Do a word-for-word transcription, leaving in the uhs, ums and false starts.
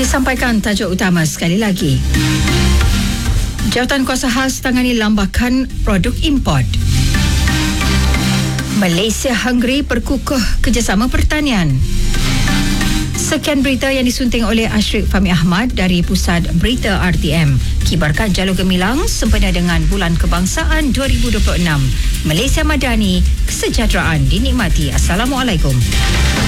Disampaikan tajuk utama sekali lagi. Jawatan Kuasa Khas tangani lambakan produk import. Malaysia Hungary perkukuh kerjasama pertanian. Sekian berita yang disunting oleh Ashrik Fahmi Ahmad dari Pusat Berita R T M. Kibarkan Jalur Gemilang sempena dengan Bulan Kebangsaan dua ribu dua puluh enam. Malaysia Madani, kesejahteraan dinikmati. Assalamualaikum.